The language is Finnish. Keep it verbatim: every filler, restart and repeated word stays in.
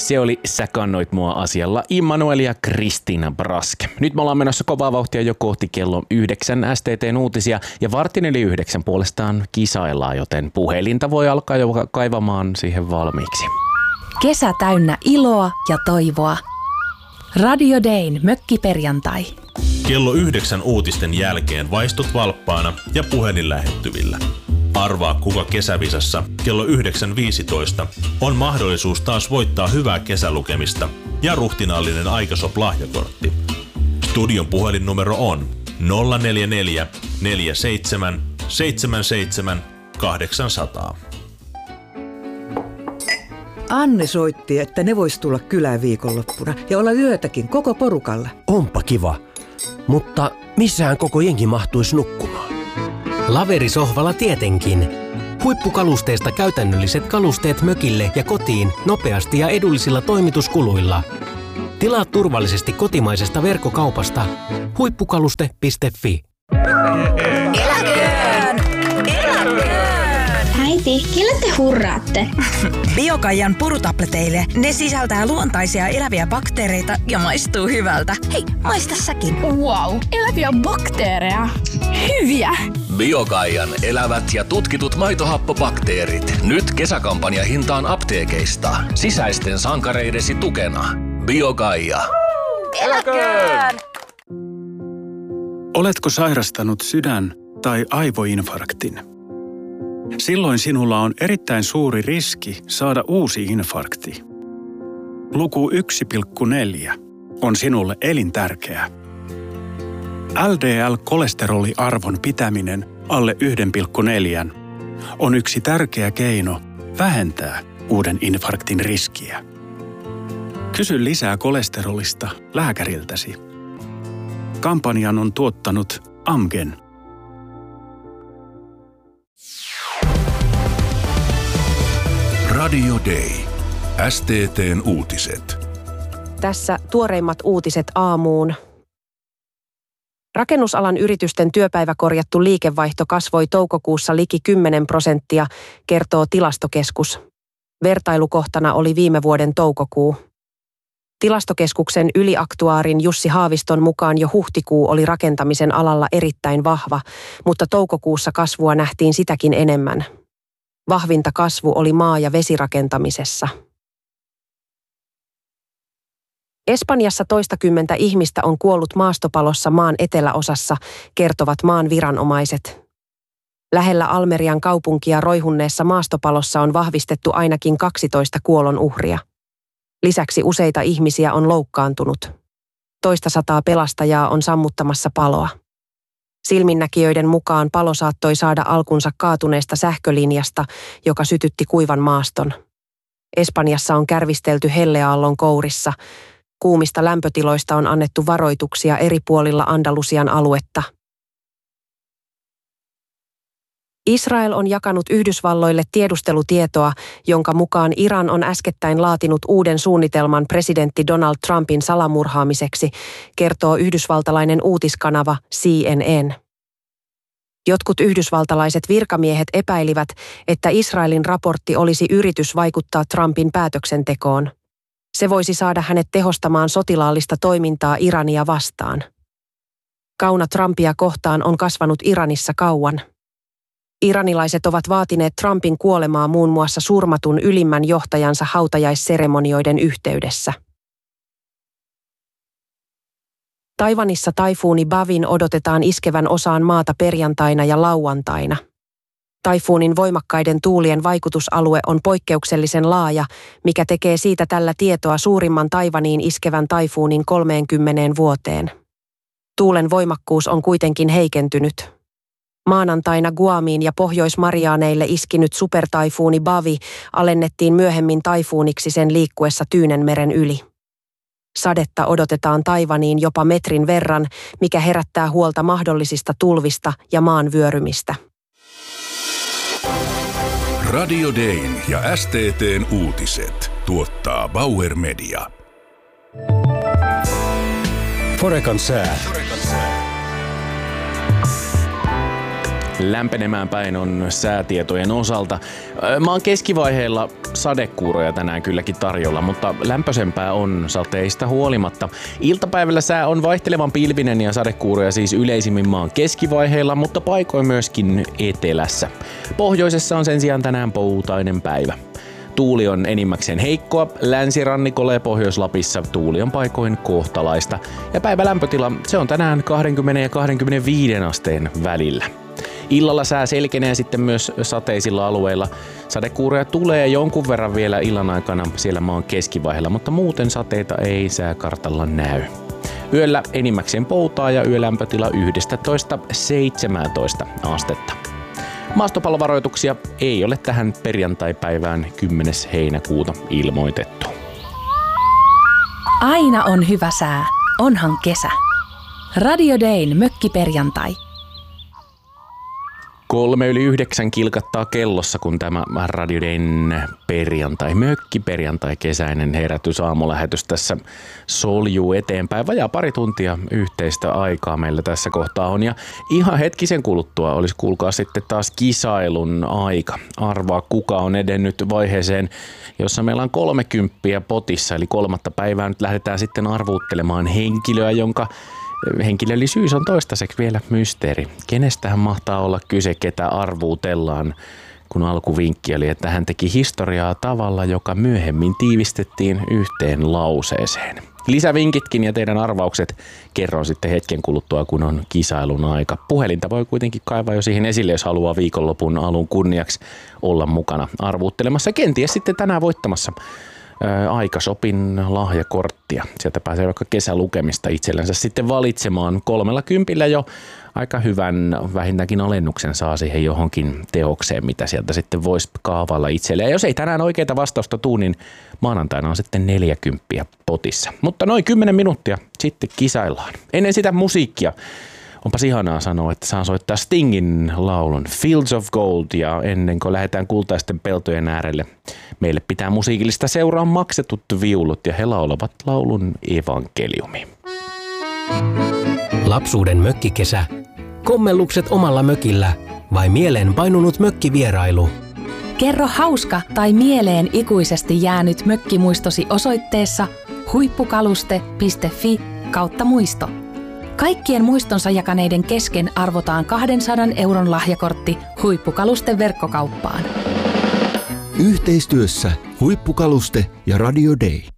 Se oli Sä kannoit mua asialla Immanuel ja Kristiina Braske. Nyt me ollaan menossa kovaa vauhtia jo kohti kello yhdeksän S T T:n uutisia ja vartin yli yhdeksän puolestaan kisaillaan, joten puhelinta voi alkaa jo kaivamaan siihen valmiiksi. Kesä täynnä iloa ja toivoa. Radio Dayn mökkiperjantai. Kello yhdeksän uutisten jälkeen vaistut valppaana ja puhelin lähettyvillä. Arvaa, kuka kesävisassa kello yhdeksän viisitoista on mahdollisuus taas voittaa hyvää kesälukemista ja ruhtinaallinen Aikasop-lahjakortti. Studion puhelinnumero on nolla neljä neljä neljä seitsemän seitsemän seitsemän kahdeksan nolla nolla. Anne soitti, että ne vois tulla kylään viikonloppuna ja olla yötäkin koko porukalla. Onpa kiva, mutta missähän koko jengi mahtuisi nukkumaan? Laverisohvalla tietenkin. Huippukalusteista käytännölliset kalusteet mökille ja kotiin nopeasti ja edullisilla toimituskuluilla. Tilaa turvallisesti kotimaisesta verkkokaupasta huippukaluste piste fi. Eläköön! Eläköön! Äiti, kelle te hurraatte? Biokaijan purutableteille. Ne sisältää luontaisia eläviä bakteereita ja maistuu hyvältä. Hei, maista säkin. Wow, eläviä bakteereja. Hyviä! Biokaijan elävät ja tutkitut maitohappobakteerit. Nyt kesäkampanja hintaan apteekeista. Sisäisten sankareidesi tukena. Biokaija. Eläköön! Oletko sairastanut sydän- tai aivoinfarktin? Silloin sinulla on erittäin suuri riski saada uusi infarkti. Luku yksi pilkku neljä on sinulle elintärkeä. L D L-kolesteroliarvon pitäminen alle yksi pilkku neljä on yksi tärkeä keino vähentää uuden infarktin riskiä. Kysy lisää kolesterolista lääkäriltäsi. Kampanjan on tuottanut Amgen. Radio Day. S T T:n uutiset. Tässä tuoreimmat uutiset aamuun. Rakennusalan yritysten työpäiväkorjattu liikevaihto kasvoi toukokuussa liki kymmenen prosenttia, kertoo Tilastokeskus. Vertailukohtana oli viime vuoden toukokuu. Tilastokeskuksen yliaktuaarin Jussi Haaviston mukaan jo huhtikuu oli rakentamisen alalla erittäin vahva, mutta toukokuussa kasvua nähtiin sitäkin enemmän. Vahvinta kasvu oli maa- ja vesirakentamisessa. Espanjassa toistakymmentä ihmistä on kuollut maastopalossa maan eteläosassa, kertovat maan viranomaiset. Lähellä Almerian kaupunkia roihunneessa maastopalossa on vahvistettu ainakin kaksitoista kuolonuhria. Lisäksi useita ihmisiä on loukkaantunut. Toista sataa pelastajaa on sammuttamassa paloa. Silminnäkijöiden mukaan palo saattoi saada alkunsa kaatuneesta sähkölinjasta, joka sytytti kuivan maaston. Espanjassa on kärvistelty helleaallon kourissa. Kuumista lämpötiloista on annettu varoituksia eri puolilla Andalusian aluetta. Israel on jakanut Yhdysvalloille tiedustelutietoa, jonka mukaan Iran on äskettäin laatinut uuden suunnitelman presidentti Donald Trumpin salamurhaamiseksi, kertoo yhdysvaltalainen uutiskanava C N N. Jotkut yhdysvaltalaiset virkamiehet epäilivät, että Israelin raportti olisi yritys vaikuttaa Trumpin päätöksentekoon. Se voisi saada hänet tehostamaan sotilaallista toimintaa Irania vastaan. Kauna Trumpia kohtaan on kasvanut Iranissa kauan. Iranilaiset ovat vaatineet Trumpin kuolemaa muun muassa surmatun ylimmän johtajansa hautajaisseremonioiden yhteydessä. Taiwanissa taifuuni Bavin odotetaan iskevän osaan maata perjantaina ja lauantaina. Taifuunin voimakkaiden tuulien vaikutusalue on poikkeuksellisen laaja, mikä tekee siitä tällä tietoa suurimman Taiwaniin iskevän taifuunin kolmeenkymmeneen vuoteen. Tuulen voimakkuus on kuitenkin heikentynyt. Maanantaina Guamiin ja Pohjois-Mariaaneille iskinyt supertaifuuni Bavi alennettiin myöhemmin taifuuniksi sen liikkuessa Tyynenmeren yli. Sadetta odotetaan Taiwaniin jopa metrin verran, mikä herättää huolta mahdollisista tulvista ja maan vyörymistä. Radio Dayn ja S T T:n uutiset tuottaa Bauer Media. Forekan sää. lämpenemään päin on säätietojen osalta. Maan keskivaiheilla sadekuuroja tänään kylläkin tarjolla, mutta lämpöisempää on sateista huolimatta. Iltapäivällä sää on vaihtelevan pilvinen ja sadekuuroja siis yleisimmin maan keskivaiheilla, mutta paikoin myöskin etelässä. Pohjoisessa on sen sijaan tänään poutainen päivä. Tuuli on enimmäkseen heikkoa, länsirannikolla ja Pohjois-Lapissa tuuli on paikoin kohtalaista. Ja päivälämpötila, se on tänään kaksikymmentä ja kaksikymmentäviisi asteen välillä. Illalla sää selkenee sitten myös sateisilla alueilla. Sadekuuroja tulee jonkun verran vielä illan aikana siellä maan keskivaiheella, mutta muuten sateita ei sääkartalla näy. Yöllä enimmäkseen poutaa ja yölämpötila yksitoista seitsemäntoista astetta. Maastopallovaroituksia ei ole tähän perjantaipäivään kymmenes heinäkuuta ilmoitettu. Aina on hyvä sää, onhan kesä. Radio Dayn mökkiperjantai. Kolme yli yhdeksän kilkattaa kellossa, kun tämä Radio Dayn perjantai, mökkiperjantai, kesäinen herätys aamulähetys tässä soljuu eteenpäin. Vajaa pari tuntia yhteistä aikaa meillä tässä kohtaa on. Ja ihan hetkisen kuluttua olisi kuulkaa sitten taas kisailun aika. Arvaa kuka on edennyt vaiheeseen, jossa meillä on kolmekymppiä potissa. Eli kolmatta päivää nyt lähdetään sitten arvuuttelemaan henkilöä, jonka henkilöllisyys on toistaiseksi vielä mysteeri. Kenestähän mahtaa olla kyse, ketä arvuutellaan, kun alkuvinkki oli, että hän teki historiaa tavalla, joka myöhemmin tiivistettiin yhteen lauseeseen. Lisävinkitkin ja teidän arvaukset kerron sitten hetken kuluttua, kun on kisailun aika. Puhelinta voi kuitenkin kaivaa jo siihen esille, jos haluaa viikonlopun alun kunniaksi olla mukana arvuuttelemassa. Kenties sitten tänään voittamassa Aikasopin lahjakorttia. Sieltä pääsee vaikka kesälukemista itsellensä sitten valitsemaan. Kolmella kympillä jo aika hyvän vähintäänkin alennuksen saa siihen johonkin teokseen, mitä sieltä sitten voisi kaavailla itselleen. Ja jos ei tänään oikeita vastausta tuu, niin maanantaina on sitten neljäkymppiä potissa. Mutta noin kymmenen minuuttia sitten kisaillaan. Ennen sitä musiikkia. Onpas ihanaa sanoa, että saan soittaa Stingin laulun Fields of Gold, ja ennen kuin lähdetään kultaisten peltojen äärelle, meille pitää musiikillista seuraa maksetut viulut, ja he laulavat laulun evankeliumi. Lapsuuden mökkikesä. Kommellukset omalla mökillä vai mieleen painunut mökkivierailu? Kerro hauska tai mieleen ikuisesti jäänyt mökkimuistosi osoitteessa huippukaluste piste fi kautta muisto. Kaikkien muistonsa jakaneiden kesken arvotaan kahdensadan euron lahjakortti Huippukalusten verkkokauppaan. Yhteistyössä Huippukaluste ja Radio Day.